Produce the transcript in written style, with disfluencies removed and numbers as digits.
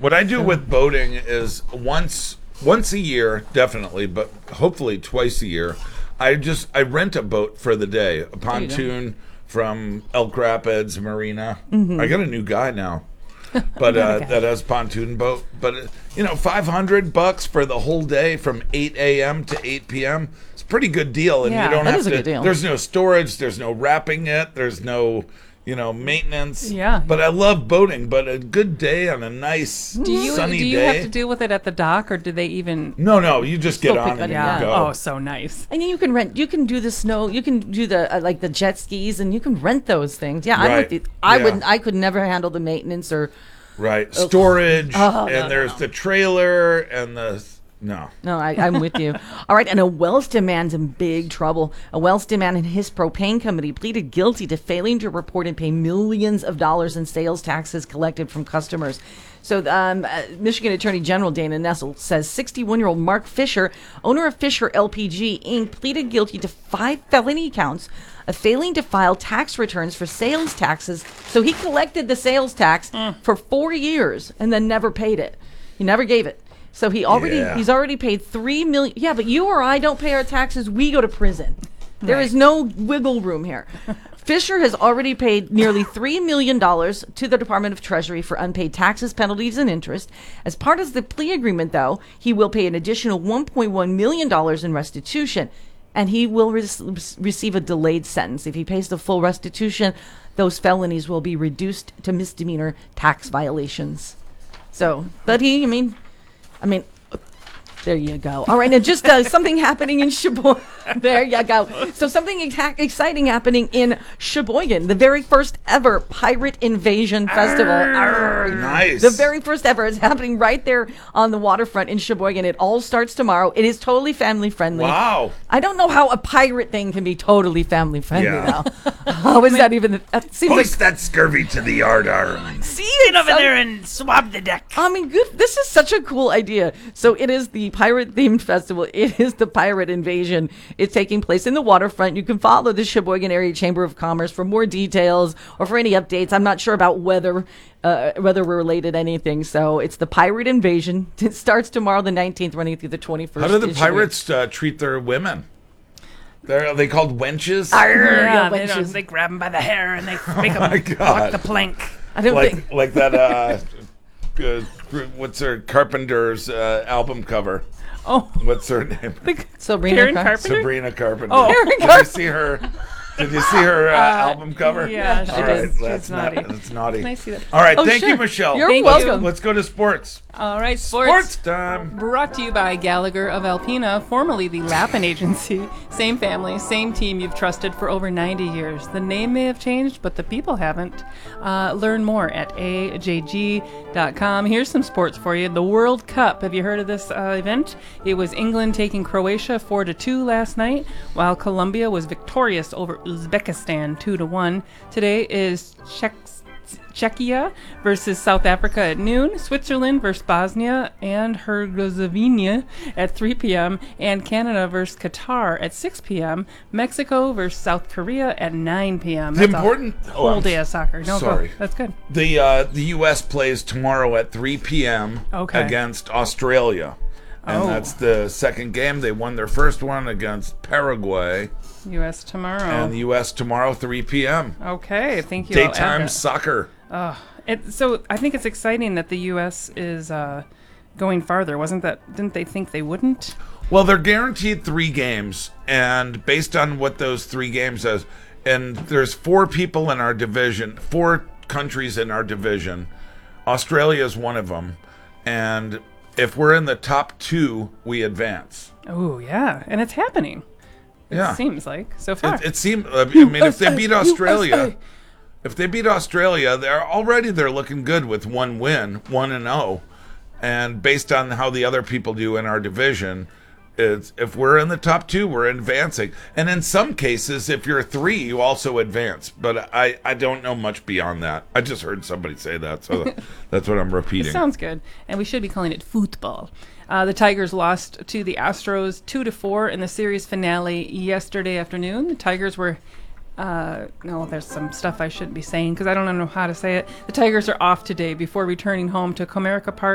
What I do with boating is once a year, definitely, but hopefully twice a year, I rent a boat for the day, a pontoon from Elk Rapids Marina. I got a new guy now, but that has pontoon boat. But $500 for the whole day from 8 a.m. to 8 p.m. It's a pretty good deal, and you don't have to. There's no storage, there's no wrapping it, there's no maintenance. Yeah. But I love boating. But a good day on a nice sunny day. Do you have to deal with it at the dock, or do they even? No. You just get on and you go. Oh, so nice. And you can rent. You can do the snow. You can do the like the jet skis, and you can rent those things. Yeah, I'm with you. I could never handle the maintenance or. Right, storage, there's the trailer and the. No, I'm with you. All right, and a Wellston man's in big trouble. A Wellston man and his propane company pleaded guilty to failing to report and pay millions of dollars in sales taxes collected from customers. So Michigan Attorney General Dana Nessel says 61-year-old Mark Fisher, owner of Fisher LPG, Inc., pleaded guilty to 5 felony counts of failing to file tax returns for sales taxes. So he collected the sales tax for 4 years and then never paid it. He never gave it. So he's already paid $3 million. Yeah, but you or I don't pay our taxes. We go to prison. There is no wiggle room here. Fisher has already paid nearly $3 million to the Department of Treasury for unpaid taxes, penalties, and interest. As part of the plea agreement, though, he will pay an additional $1.1 million in restitution, and he will receive a delayed sentence. If he pays the full restitution, those felonies will be reduced to misdemeanor tax violations. So, but I mean, there you go. All right, and just something happening in Sheboygan. There you go. So something exciting happening in Sheboygan. The very first ever Pirate Invasion Festival. Nice. The very first ever is happening right there on the waterfront in Sheboygan. It all starts tomorrow. It is totally family friendly. Wow. I don't know how a pirate thing can be totally family friendly though. How is that even? Hoist that scurvy to the yardarm. See, Get over there and swab the deck. I mean, good. This is such a cool idea. So it is the pirate-themed festival. It is the Pirate Invasion. It's taking place in the waterfront. You can follow the Sheboygan Area Chamber of Commerce for more details or for any updates. I'm not sure about whether we're related to anything. So it's the Pirate Invasion. It starts tomorrow, the 19th, running through the 21st. How do the pirates treat their women? Are they called wenches? Wenches. They grab them by the hair and they make them walk the plank. I don't think. Like that. What's her Carpenter's album cover? Oh, what's her name? Sabrina Carpenter. Sabrina Carpenter. Oh, Did you see her album cover? Yeah, she All did. right, that's naughty. That's naughty. Can I see that? All right, thank sure. you, Michelle. You're Thank welcome. Let's go to sports. All right, Sports time. Brought to you by Gallagher of Alpena, formerly the Lappin Agency. Same family, same team you've trusted for over 90 years. The name may have changed, but the people haven't. Learn more at ajg.com. Here's some sports for you. The World Cup. Have you heard of this event? It was England taking Croatia 4-2 last night, while Colombia was victorious over Uzbekistan 2-1. Today is Czechia versus South Africa at noon, Switzerland versus Bosnia and Herzegovina at 3 p.m., and Canada versus Qatar at 6 p.m., Mexico versus South Korea at 9 p.m. The important whole day of soccer. No, sorry. go. That's good. The U.S. plays tomorrow at 3 p.m. against Australia. And that's the second game. They won their first one against Paraguay. U.S. tomorrow. And the U.S. tomorrow, 3 p.m. Okay, thank you. Daytime soccer. So I think it's exciting that the U.S. is going farther. Didn't they think they wouldn't? Well, they're guaranteed 3 games, and based on what those 3 games is, and there's 4 people in our division, 4 countries in our division. Australia is one of them, and if we're in the top 2, we advance. Oh, yeah, and it's happening. It seems like so far. It seems. I mean, if they beat Australia, they're looking good with 1 win, 1-0, and based on how the other people do in our division, if we're in the top 2, we're advancing. And in some cases, if you're 3, you also advance. But I don't know much beyond that. I just heard somebody say that, so that's what I'm repeating. It sounds good, and we should be calling it football. The Tigers lost to the Astros 2-4 in the series finale yesterday afternoon. The Tigers were there's some stuff I shouldn't be saying because I don't know how to say it. The Tigers are off today before returning home to Comerica Park